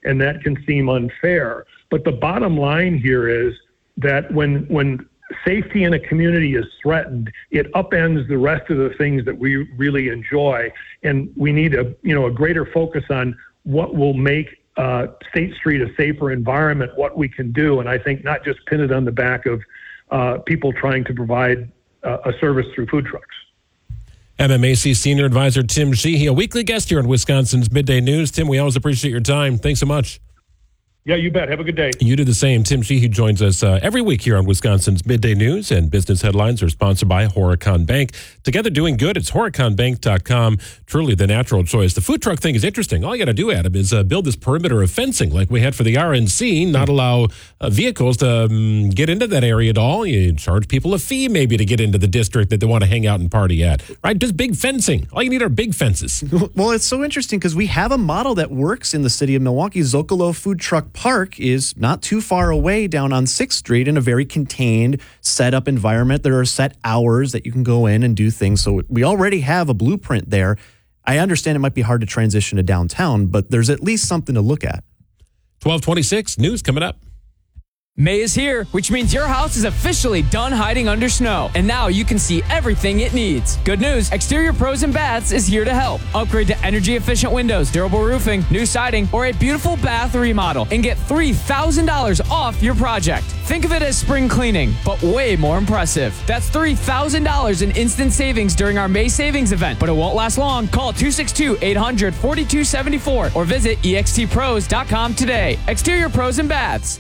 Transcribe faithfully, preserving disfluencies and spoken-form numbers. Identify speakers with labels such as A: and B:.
A: and that can seem unfair. But the bottom line here is that when when safety in a community is threatened, it upends the rest of the things that we really enjoy. And we need a, you know, a greater focus on what will make uh, State Street a safer environment, what we can do. And I think not just pin it on the back of uh, people trying to provide uh, a service through food trucks.
B: M M A C Senior Advisor Tim Sheehy, a weekly guest here on Wisconsin's Midday News. Tim, we always appreciate your time. Thanks so much.
A: Yeah, you bet. Have a good day.
B: You do the same. Tim Sheehy joins us uh, every week here on Wisconsin's Midday News, and business headlines are sponsored by Horicon Bank. Together doing good. It's horicon bank dot com. Truly the natural choice. The food truck thing is interesting. All you got to do, Adam, is uh, build this perimeter of fencing like we had for the R N C, not allow uh, vehicles to um, get into that area at all. You charge people a fee maybe to get into the district that they want to hang out and party at. Right? Just big fencing. All you need are big fences.
C: Well, it's so interesting because we have a model that works in the city of Milwaukee. Zocalo Food Truck Park is not too far away down on sixth street in a very contained, set-up environment. There are set hours that you can go in and do things. So we already have a blueprint there. I understand it might be hard to transition to downtown, but there's at least something to look at.
B: twelve twenty-six, news coming up.
D: May is here, which means your house is officially done hiding under snow. And now you can see everything it needs. Good news, Exterior Pros and Baths is here to help. Upgrade to energy-efficient windows, durable roofing, new siding, or a beautiful bath remodel and get three thousand dollars off your project. Think of it as spring cleaning, but way more impressive. That's three thousand dollars in instant savings during our May savings event, but it won't last long. Call two six two, eight hundred, forty-two seventy-four or visit e x t pros dot com today. Exterior Pros and Baths.